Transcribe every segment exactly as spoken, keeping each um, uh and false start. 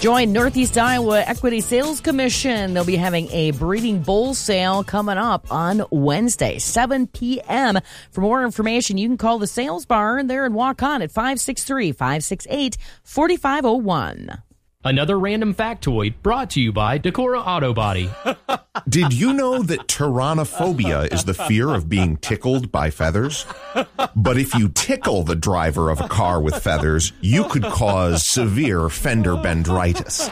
Join Northeast Iowa Equity Sales Commission. They'll be having a breeding bull sale coming up on Wednesday, seven p.m. For more information, you can call the sales barn there in Waukon at five six three, five six eight, four five zero one. Another random factoid brought to you by Decora Auto Body. Did you know that tyrannophobia is the fear of being tickled by feathers? But if you tickle the driver of a car with feathers, you could cause severe fender bendritis.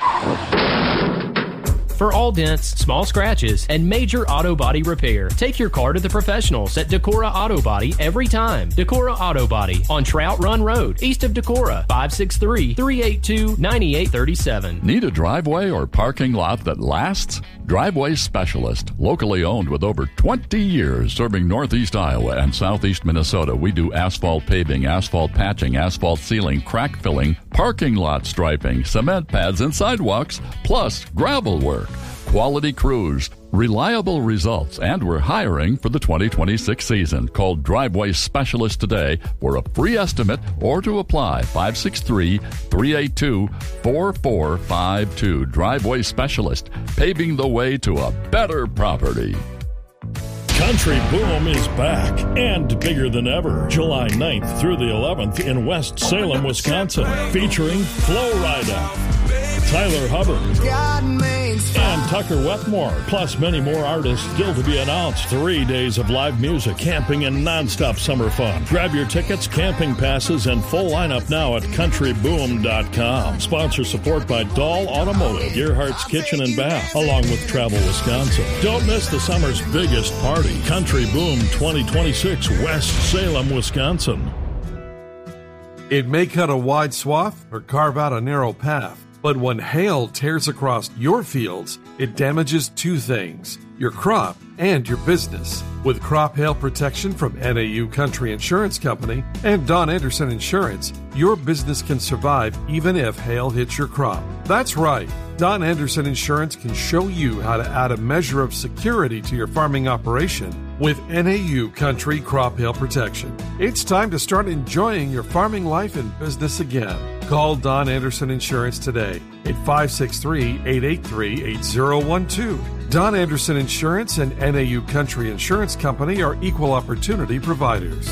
For all dents, small scratches, and major auto body repair, take your car to the professionals at Decora Auto Body every time. Decora Auto Body on Trout Run Road, east of Decora, five six three, three eight two, nine eight three seven. Need a driveway or parking lot that lasts? Driveway Specialist, locally owned with over twenty years serving Northeast Iowa and Southeast Minnesota. We do asphalt paving, asphalt patching, asphalt sealing, crack filling, parking lot striping, cement pads and sidewalks, plus gravel work. Quality crews, reliable results, and we're hiring for the twenty twenty-six season. Call Driveway Specialist today for a free estimate or to apply. five six three, three eight two, four four five two. Driveway Specialist, paving the way to a better property. Country Boom is back and bigger than ever. July ninth through the eleventh in West Salem, Wisconsin, featuring Flo Rida, Tyler Hubbard, and Tucker Wetmore, plus many more artists still to be announced. Three days of live music, camping, and nonstop summer fun. Grab your tickets, camping passes, and full lineup now at country boom dot com. Sponsor support by Dahl Automotive, Gearhart's Kitchen and Bath, along with Travel Wisconsin. Don't miss the summer's biggest party, Country Boom twenty twenty-six, West Salem, Wisconsin. It may cut a wide swath or carve out a narrow path, but when hail tears across your fields, it damages two things, your crop and your business. With crop hail protection from N A U Country Insurance Company and Don Anderson Insurance, your business can survive even if hail hits your crop. That's right. Don Anderson Insurance can show you how to add a measure of security to your farming operation with N A U Country Crop Hail Protection. It's time to start enjoying your farming life and business again. Call Don Anderson Insurance today at five six three, eight eight three, eight zero one two. Don Anderson Insurance and N A U Country Insurance Company are equal opportunity providers.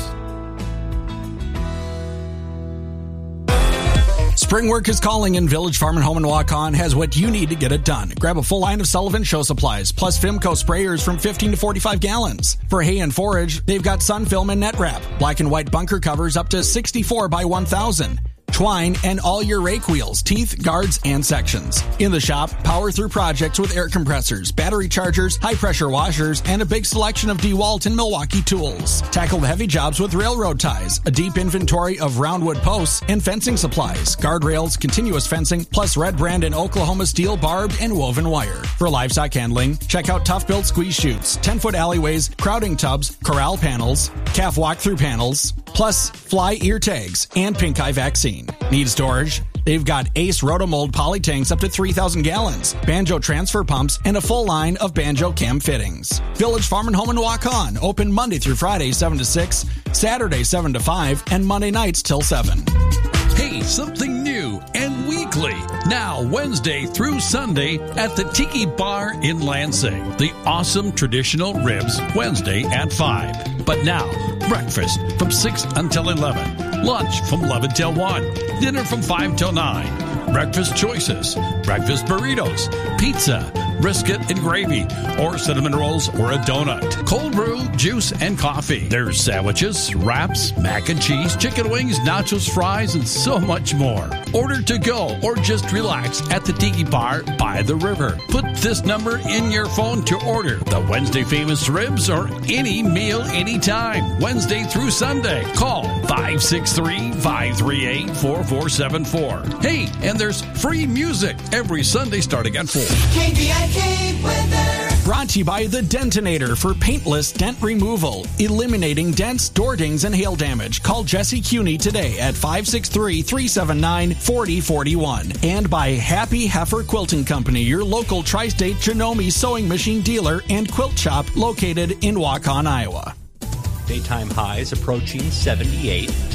Spring work is calling, and Village Farm and Home in Waukon has what you need to get it done. Grab a full line of Sullivan Show supplies, plus Fimco sprayers from fifteen to forty-five gallons. For hay and forage, they've got Sun Film and Net Wrap, black and white bunker covers up to sixty-four by one thousand. Twine, and all your rake wheels, teeth, guards, and sections. In the shop, power through projects with air compressors, battery chargers, high-pressure washers, and a big selection of DeWalt and Milwaukee tools. Tackle the heavy jobs with railroad ties, a deep inventory of roundwood posts, and fencing supplies, guardrails, continuous fencing, plus Red Brand and Oklahoma steel, barbed, and woven wire. For livestock handling, check out tough-built squeeze chutes, ten-foot alleyways, crowding tubs, corral panels, calf walk-through panels, plus fly ear tags, and pink eye vaccine. Need storage? They've got Ace Rotomold poly tanks up to three thousand gallons, Banjo transfer pumps, and a full line of Banjo cam fittings. Village Farm and Home in Waukon, open Monday through Friday, seven to six, Saturday, seven to five, and Monday nights till seven. Hey, something new and weekly. Now, Wednesday through Sunday at the Tiki Bar in Lansing. The awesome traditional ribs, Wednesday at five. But now, breakfast from six until eleven. Lunch from eleven till one. Dinner from five till nine. Breakfast choices, breakfast burritos, pizza, brisket and gravy, or cinnamon rolls or a donut. Cold brew, juice, and coffee. There's sandwiches, wraps, mac and cheese, chicken wings, nachos, fries, and so much more. Order to go or just relax at the Tiki Bar by the river. Put this number in your phone to order the Wednesday famous ribs or any meal anytime. Wednesday through Sunday. Call five six three, five three eight, four four seven four. Hey, and there's free music every Sunday starting at four. K B I K weather. Brought to you by the Dentinator for paintless dent removal, eliminating dents, door dings, and hail damage. Call Jesse Cuney today at five six three, three seven nine, four zero four one. And by Happy Heifer Quilting Company, your local tri-state Janome sewing machine dealer and quilt shop located in Waukon, Iowa. Daytime highs approaching seventy-eight.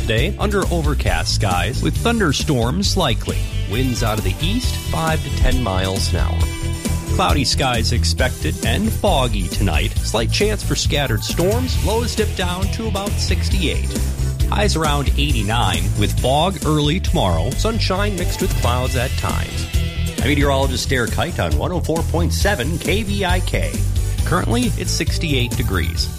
today under overcast skies with thunderstorms likely. Winds out of the east, five to ten miles an hour. Cloudy skies expected and foggy tonight. Slight chance for scattered storms. Lows dip down to about sixty-eight. Highs around eighty-nine with fog early tomorrow. Sunshine mixed with clouds at times. I'm meteorologist Derek Height on one oh four point seven K V I K. Currently, it's sixty-eight degrees.